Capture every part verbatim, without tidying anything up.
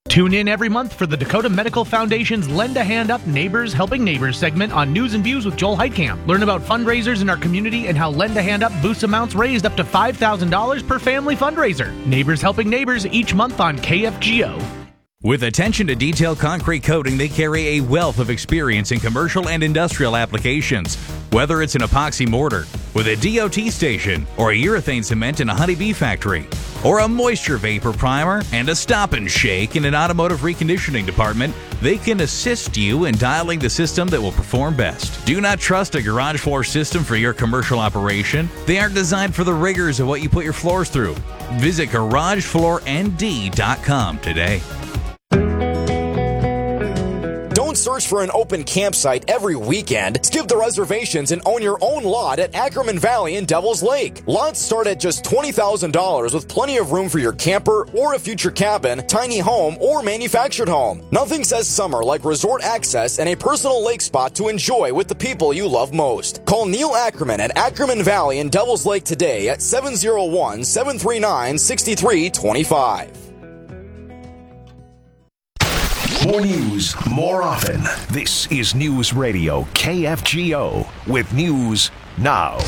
Tune in every month for the Dakota Medical Foundation's Lend a Hand Up Neighbors Helping Neighbors segment on News and Views with Joel Heitkamp. Learn about fundraisers in our community and how Lend a Hand Up boosts amounts raised up to five thousand dollars per family fundraiser. Neighbors Helping Neighbors each month on K F G O. With attention to detail concrete coating, they carry a wealth of experience in commercial and industrial applications. Whether it's an epoxy mortar with a D O T station, or a urethane cement in a honeybee factory, or a moisture vapor primer and a stop and shake in an automotive reconditioning department, they can assist you in dialing the system that will perform best. Do not trust a garage floor system for your commercial operation. They aren't designed for the rigors of what you put your floors through. Visit garage floor n d dot com today. Don't search for an open campsite every weekend. Skip the reservations and own your own lot at Ackerman Valley in Devil's Lake. Lots start at just twenty thousand dollars with plenty of room for your camper or a future cabin, tiny home, or manufactured home. Nothing says summer like resort access and a personal lake spot to enjoy with the people you love most. Call Neil Ackerman at Ackerman Valley in Devil's Lake today at seven oh one, seven three nine, six three two five. More news, more often. This is News Radio K F G O with News Now.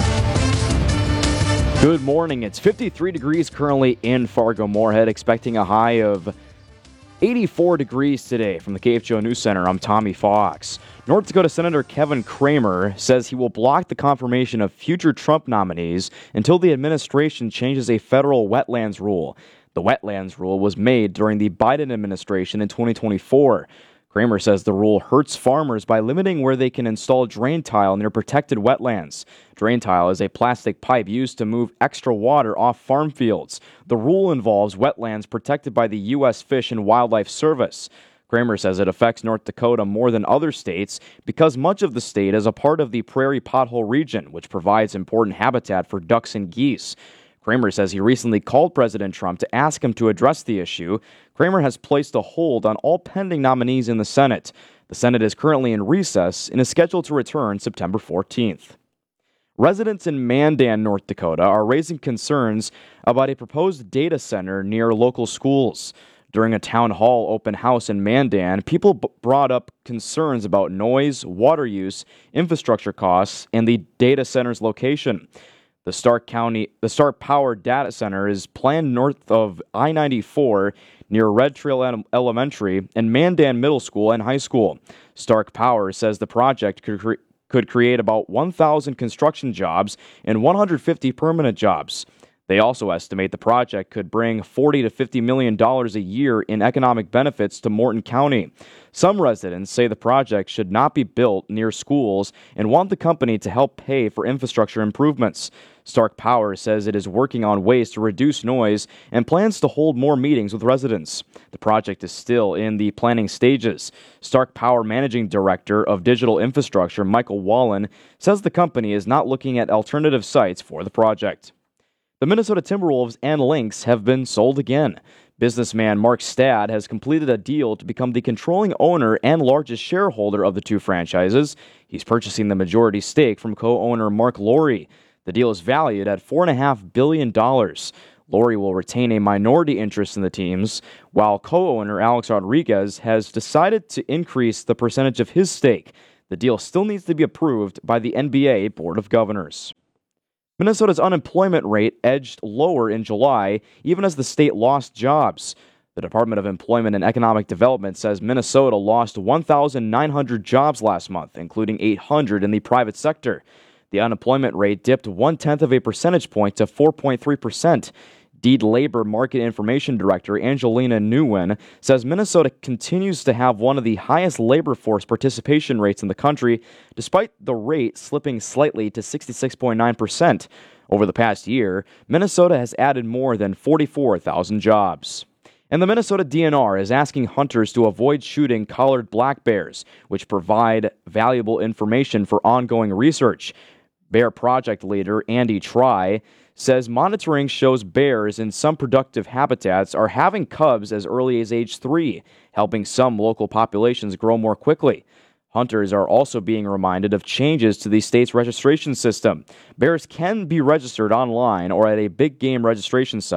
Good morning. It's fifty-three degrees currently in Fargo-Moorhead, expecting a high of eighty-four degrees today. From the K F G O News Center, I'm Tommy Fox. North Dakota Senator Kevin Cramer says he will block the confirmation of future Trump nominees until the administration changes a federal wetlands rule. The wetlands rule was made during the Biden administration in twenty twenty-four. Kramer says the rule hurts farmers by limiting where they can install drain tile near protected wetlands. Drain tile is a plastic pipe used to move extra water off farm fields. The rule involves wetlands protected by the U S Fish and Wildlife Service. Kramer says it affects North Dakota more than other states because much of the state is a part of the prairie pothole region, which provides important habitat for ducks and geese. Kramer says he recently called President Trump to ask him to address the issue. Kramer has placed a hold on all pending nominees in the Senate. The Senate is currently in recess and is scheduled to return September fourteenth. Residents in Mandan, North Dakota, are raising concerns about a proposed data center near local schools. During a town hall open house in Mandan, people b- brought up concerns about noise, water use, infrastructure costs, and the data center's location. The Stark County, the Stark Power Data Center is planned north of I ninety-four near Red Trail Ele- Elementary and Mandan Middle School and High School. Stark Power says the project could, cre- could create about one thousand construction jobs and one hundred fifty permanent jobs. They also estimate the project could bring forty to fifty million dollars a year in economic benefits to Morton County. Some residents say the project should not be built near schools and want the company to help pay for infrastructure improvements. Stark Power says it is working on ways to reduce noise and plans to hold more meetings with residents. The project is still in the planning stages. Stark Power Managing Director of Digital Infrastructure, Michael Wallen, says the company is not looking at alternative sites for the project. The Minnesota Timberwolves and Lynx have been sold again. Businessman Mark Stad has completed a deal to become the controlling owner and largest shareholder of the two franchises. He's purchasing the majority stake from co-owner Mark Lowry. The deal is valued at four point five billion dollars. Lowry will retain a minority interest in the teams, while co-owner Alex Rodriguez has decided to increase the percentage of his stake. The deal still needs to be approved by the N B A Board of Governors. Minnesota's unemployment rate edged lower in July, even as the state lost jobs. The Department of Employment and Economic Development says Minnesota lost one thousand nine hundred jobs last month, including eight hundred in the private sector. The unemployment rate dipped one-tenth of a percentage point to four point three percent. Deed Labor Market Information Director Angelina Nguyen says Minnesota continues to have one of the highest labor force participation rates in the country, despite the rate slipping slightly to sixty-six point nine percent. Over the past year, Minnesota has added more than forty-four thousand jobs. And the Minnesota D N R is asking hunters to avoid shooting collared black bears, which provide valuable information for ongoing research. Bear Project leader Andy Try says monitoring shows bears in some productive habitats are having cubs as early as age three, helping some local populations grow more quickly. Hunters are also being reminded of changes to the state's registration system. Bears can be registered online or at a big game registration site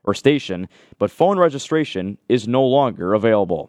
or station, but phone registration is no longer available.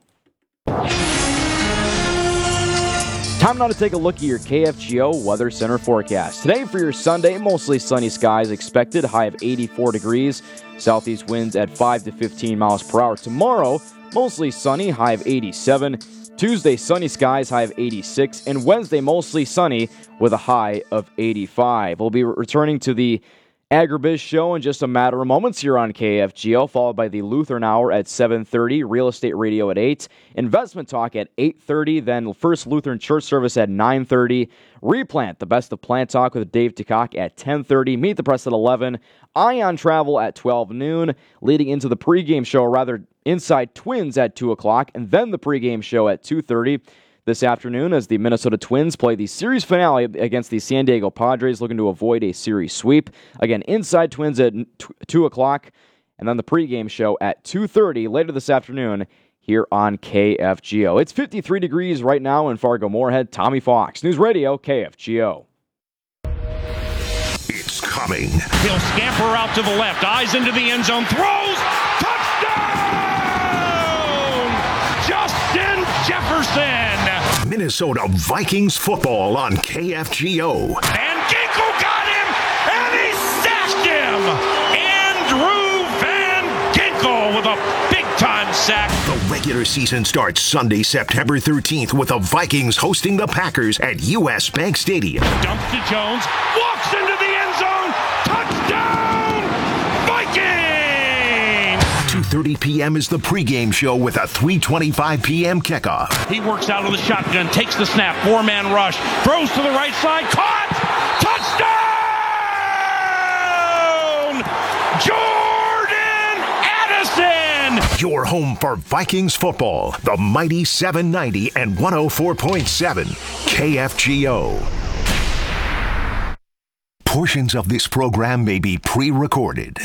Time now to take a look at your K F G O Weather Center forecast. Today for your Sunday, mostly sunny skies expected, high of eighty-four degrees. Southeast winds at five to fifteen miles per hour. Tomorrow, mostly sunny, high of eighty-seven. Tuesday, sunny skies, high of eighty-six. And Wednesday, mostly sunny with a high of eighty-five. We'll be returning to the Agribiz Show in just a matter of moments here on K F G O, followed by the Lutheran Hour at seven thirty, Real Estate Radio at eight, Investment Talk at eight thirty, then First Lutheran Church Service at nine thirty, Replant, the Best of Plant Talk with Dave DeCock at ten thirty, Meet the Press at eleven, Ion Travel at twelve noon, leading into the pregame show, or rather Inside Twins at two o'clock, and then the pregame show at two thirty. This afternoon, as the Minnesota Twins play the series finale against the San Diego Padres, looking to avoid a series sweep. Again, Inside Twins at two o'clock, and then the pregame show at two thirty later this afternoon here on K F G O. It's fifty-three degrees right now in Fargo-Moorhead. Tommy Fox, News Radio, K F G O. It's coming. He'll scamper out to the left, eyes into the end zone, throws, touchdown! Justin Jefferson! Minnesota Vikings football on K F G O. And Ginkel got him, and he sacked him! Andrew Van Ginkel with a big-time sack. The regular season starts Sunday, September thirteenth, with the Vikings hosting the Packers at U S Bank Stadium. Dumps to Jones, walks into the end zone, touchdown, Vikings! two thirty p.m. is the pregame show with a three twenty-five p.m. kickoff. He works out of the shotgun, takes the snap, four-man rush, throws to the right side, caught, touchdown! Jordan Addison! Your home for Vikings football, the mighty seven ninety and one oh four point seven K F G O. Portions of this program may be pre-recorded.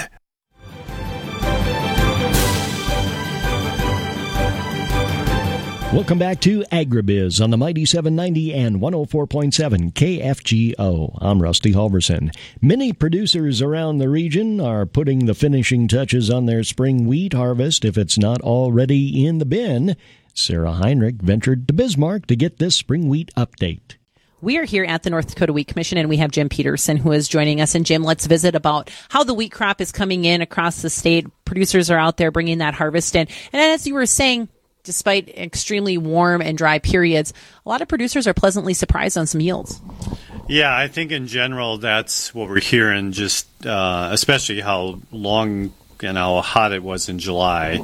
Welcome back to Agribiz on the Mighty seven ninety and one oh four point seven K F G O. I'm Rusty Halverson. Many producers around the region are putting the finishing touches on their spring wheat harvest if it's not already in the bin. Sarah Heinrich ventured to Bismarck to get this spring wheat update. We are here at the North Dakota Wheat Commission, and we have Jim Peterson, who is joining us. And Jim, let's visit about how the wheat crop is coming in across the state. Producers are out there bringing that harvest in. And as you were saying, despite extremely warm and dry periods, a lot of producers are pleasantly surprised on some yields. Yeah, I think in general that's what we're hearing, just uh, especially how long and how hot it was in July.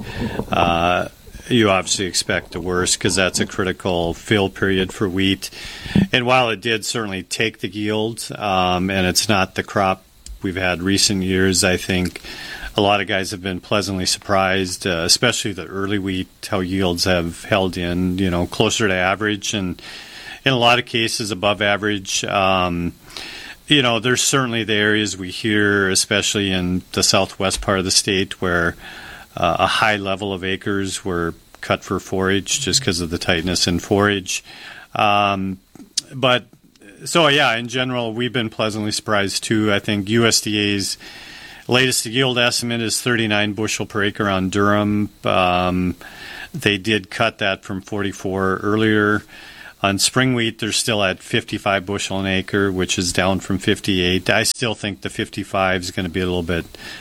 Uh, you obviously expect the worst because that's a critical fill period for wheat. And while it did certainly take the yield, um, and it's not the crop we've had recent years, I think a lot of guys have been pleasantly surprised, uh, especially the early wheat, how yields have held in, you know, closer to average and in a lot of cases above average. Um, you know, there's certainly the areas we hear, especially in the southwest part of the state, where uh, a high level of acres were cut for forage just because of the tightness in forage. Um, but so, yeah, in general, we've been pleasantly surprised too. I think U S D A's latest yield estimate is thirty-nine bushel per acre on Durham. Um, they did cut that from forty-four earlier. On spring wheat, they're still at fifty-five bushel an acre, which is down from fifty-eight. I still think the fifty-five is going to be a little bit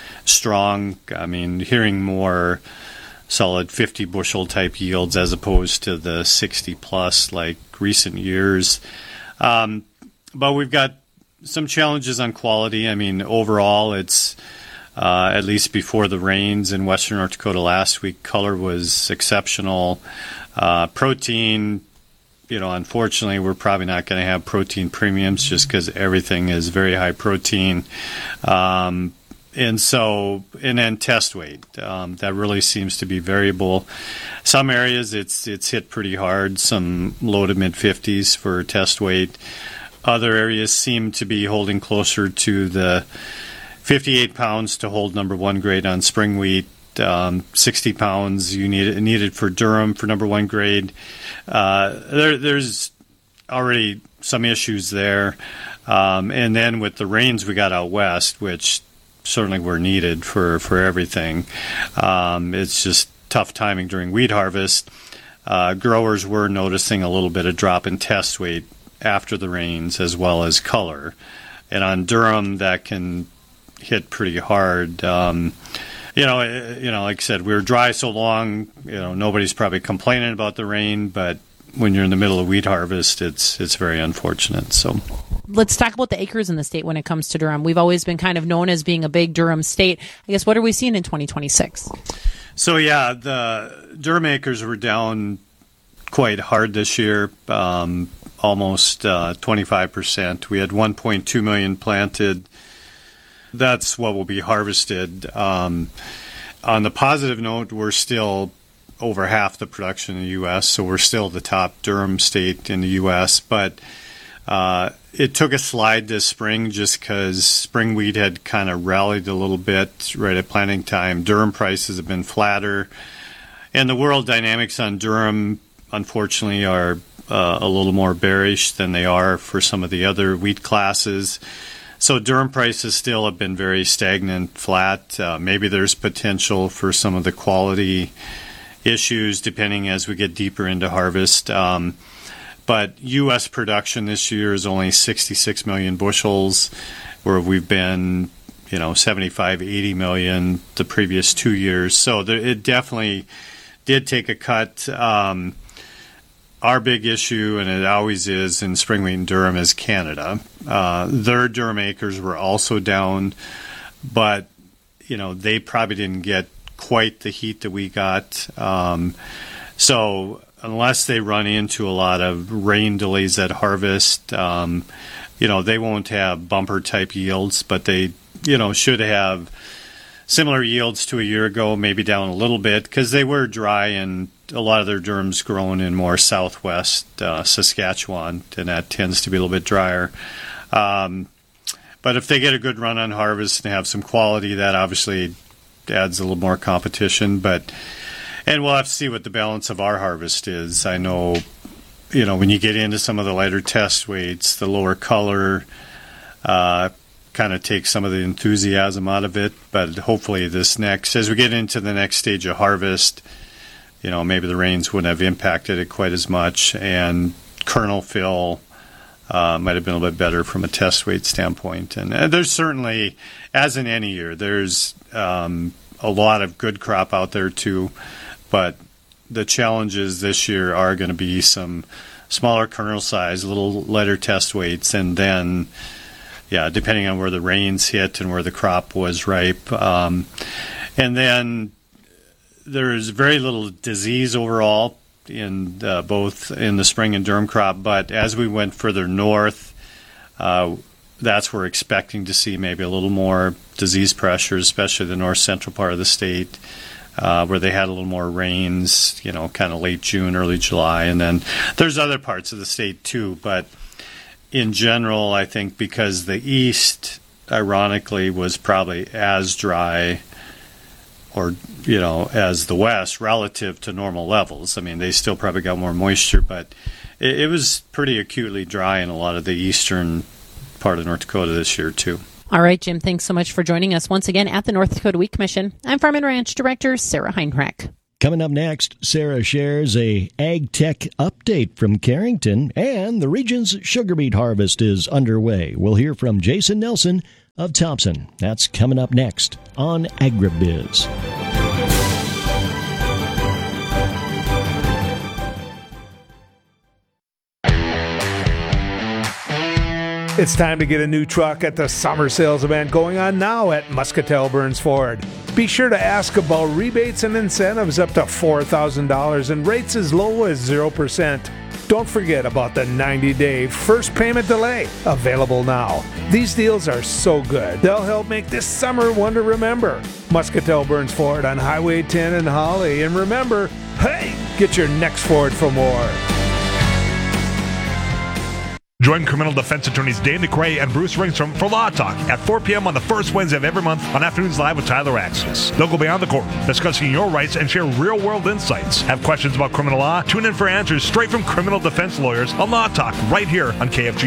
strong. I mean, hearing more solid fifty bushel type yields as opposed to the sixty plus like recent years. Um, but we've got some challenges on quality. I mean, overall, it's uh, at least before the rains in western North Dakota last week, color was exceptional. Uh, protein, you know, unfortunately, we're probably not going to have protein premiums just because everything is very high protein. Um, and so, and then test weight, um, that really seems to be variable. Some areas it's it's hit pretty hard, some low to mid fifties for test weight. Other areas seem to be holding closer to the fifty-eight pounds to hold number one grade on spring wheat. Um, sixty pounds you need needed for Durham for number one grade. Uh, there, there's already some issues there. Um, and then with the rains we got out west, which certainly were needed for, for everything. Um, it's just tough timing during wheat harvest. Uh, growers were noticing a little bit of drop in test weight after the rains as well as color. And on durum, that can hit pretty hard. Um, you know, you know, like I said, we were dry so long, you know, nobody's probably complaining about the rain, but when you're in the middle of wheat harvest, it's it's very unfortunate. So let's talk about the acres in the state when it comes to durum. We've always been kind of known as being a big durum state. I guess, what are we seeing in twenty twenty-six? So, yeah, the durum acres were down quite hard this year, um, almost uh, twenty-five percent. We had one point two million planted. That's what will be harvested. Um, on the positive note, we're still over half the production in the U S, so we're still the top durum state in the U S, but uh, it took a slide this spring just because spring wheat had kind of rallied a little bit right at planting time. Durum prices have been flatter, and the world dynamics on durum, unfortunately, are uh, a little more bearish than they are for some of the other wheat classes. So durum prices still have been very stagnant, flat. Uh, maybe there's potential for some of the quality issues depending as we get deeper into harvest. Um, but U S production this year is only sixty-six million bushels, where we've been, you know, seventy-five, eighty million the previous two years. So there, it definitely did take a cut. Um, our big issue, and it always is in spring wheat and durum, is Canada. Uh, their durum acres were also down, but, you know, they probably didn't get quite the heat that we got. Um, so unless they run into a lot of rain delays at harvest, um, you know, they won't have bumper type yields, but they, you know, should have similar yields to a year ago, maybe down a little bit, because they were dry and a lot of their durum's grown in more southwest uh, Saskatchewan, and that tends to be a little bit drier. Um, but if they get a good run on harvest and have some quality, that obviously adds a little more competition. But and we'll have to see what the balance of our harvest is. I know, you know, when you get into some of the lighter test weights, the lower color uh, kind of takes some of the enthusiasm out of it. But hopefully this next, as we get into the next stage of harvest, you know, maybe the rains wouldn't have impacted it quite as much, and kernel fill uh, might have been a little bit better from a test weight standpoint. And uh, there's certainly, as in any year, there's um, a lot of good crop out there too, but the challenges this year are going to be some smaller kernel size, a little lighter test weights, and then, yeah, depending on where the rains hit and where the crop was ripe. Um, and then there's very little disease overall in uh, both in the spring and durum crop, but as we went further north, uh, that's where we're expecting to see maybe a little more disease pressure, especially the north central part of the state, uh, where they had a little more rains, you know, kind of late June, early July. And then there's other parts of the state too, but in general, I think because the east, ironically, was probably as dry or, you know, as the west relative to normal levels. I mean, they still probably got more moisture, but it, it was pretty acutely dry in a lot of the eastern part of North Dakota this year too. All right, Jim, thanks so much for joining us once again at the North Dakota Wheat Commission. I'm Farm and Ranch Director Sarah Heinrich. Coming up next, Sarah shares a ag tech update from Carrington, and the region's sugar beet harvest is underway. We'll hear from Jason Nelson of Thompson. That's coming up next on AgriBiz. It's time to get a new truck at the summer sales event going on now at Muscatel Burns Ford. Be sure to ask about rebates and incentives up to four thousand dollars and rates as low as zero percent. Don't forget about the ninety-day first payment delay, available now. These deals are so good, they'll help make this summer one to remember. Muscatel Burns Ford on Highway ten in Holly. And remember, hey, get your next Ford for more. Join criminal defense attorneys Dave McRae and Bruce Ringstrom for Law Talk at four p.m. on the first Wednesday of every month on Afternoons Live with Tyler Axis. They'll go beyond the court, discussing your rights and share real-world insights. Have questions about criminal law? Tune in for answers straight from criminal defense lawyers on Law Talk right here on K F G O.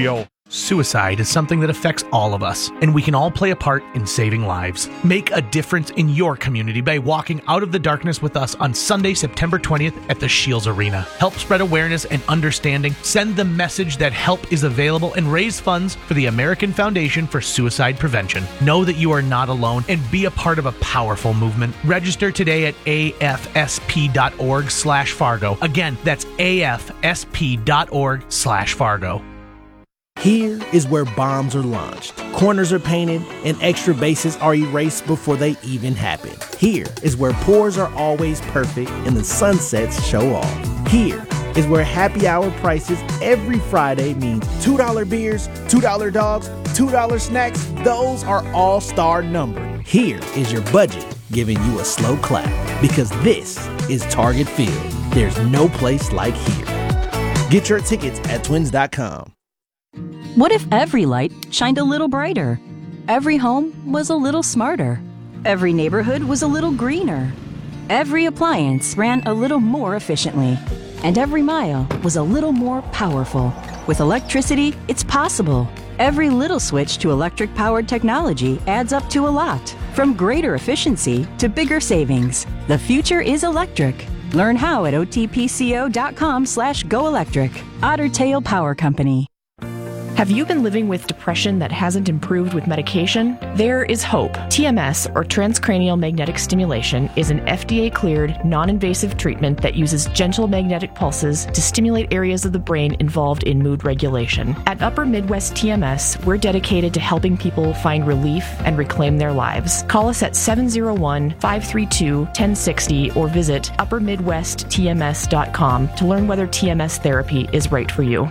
Suicide is something that affects all of us, and we can all play a part in saving lives. Make a difference in your community by walking out of the darkness with us on Sunday, September twentieth at the Shields Arena. Help spread awareness and understanding, send the message that help is available, and raise funds for the American Foundation for Suicide Prevention. Know that you are not alone and be a part of a powerful movement. Register today at A F S P dot org slash Fargo. Again, that's A F S P dot org slash Fargo. Here is where bombs are launched, corners are painted, and extra bases are erased before they even happen. Here is where pours are always perfect and the sunsets show off. Here is where happy hour prices every Friday means two dollar beers, two dollar dogs, two dollar snacks. Those are all-star numbered. Here is your budget giving you a slow clap because this is Target Field. There's no place like here. Get your tickets at twins dot com. What if every light shined a little brighter? Every home was a little smarter. Every neighborhood was a little greener. Every appliance ran a little more efficiently. And every mile was a little more powerful. With electricity, it's possible. Every little switch to electric-powered technology adds up to a lot. From greater efficiency to bigger savings. The future is electric. Learn how at otpco.com slash go electric. Otter Tail Power Company. Have you been living with depression that hasn't improved with medication? There is hope. T M S, or transcranial magnetic stimulation, is an F D A-cleared, non-invasive treatment that uses gentle magnetic pulses to stimulate areas of the brain involved in mood regulation. At Upper Midwest T M S, we're dedicated to helping people find relief and reclaim their lives. Call us at seven oh one, five three two, one oh six oh or visit upper midwest t m s dot com to learn whether T M S therapy is right for you.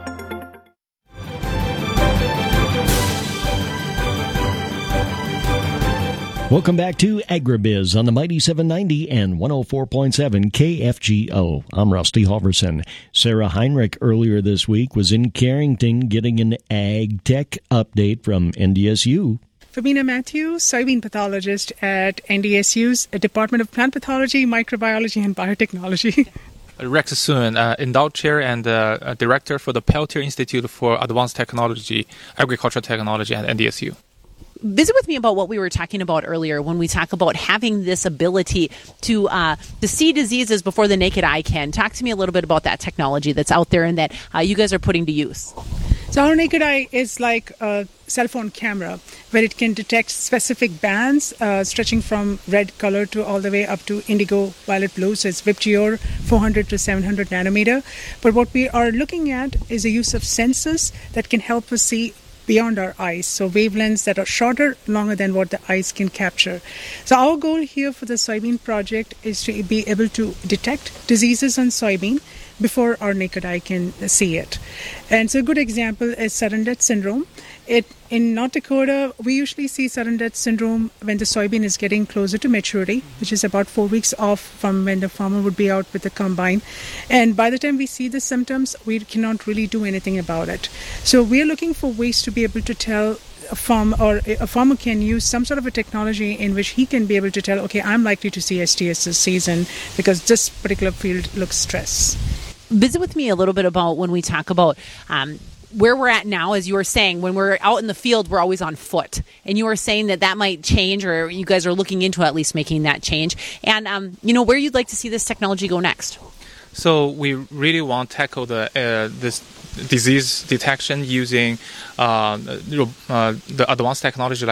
Welcome back to Agribiz on the Mighty seven ninety and one oh four point seven K F G O. I'm Rusty Halverson. Sarah Heinrich earlier this week was in Carrington getting an ag tech update from N D S U. Fabina Matthews, soybean pathologist at N D S U's Department of Plant Pathology, Microbiology, and Biotechnology. Rex Soon, uh, endowed chair and uh, director for the Peltier Institute for Advanced Technology, Agricultural Technology at N D S U. Visit with me about what we were talking about earlier when we talk about having this ability to uh, to see diseases before the naked eye can. Talk to me a little bit about that technology that's out there and that uh, you guys are putting to use. So our naked eye is like a cell phone camera where it can detect specific bands uh, stretching from red color to all the way up to indigo violet blue. So it's Viptior four hundred to seven hundred nanometer. But what we are looking at is the use of sensors that can help us see beyond our eyes, so wavelengths that are shorter, longer than what the eyes can capture. So our goal here for the soybean project is to be able to detect diseases on soybean before our naked eye can see it. And so a good example is sudden death syndrome. It in North Dakota, we usually see sudden death syndrome when the soybean is getting closer to maturity, which is about four weeks off from when the farmer would be out with the combine. And by the time we see the symptoms, we cannot really do anything about it. So we're looking for ways to be able to tell a farm or a farmer can use some sort of a technology in which he can be able to tell, okay, I'm likely to see S T S this season because this particular field looks stressed. Visit with me a little bit about when we talk about um, where we're at now. As you were saying, when we're out in the field, we're always on foot. And you were saying that that might change, or you guys are looking into at least making that change. And, um, you know, where you'd like to see this technology go next? So we really want to tackle the uh, this disease detection using uh, uh, the advanced technology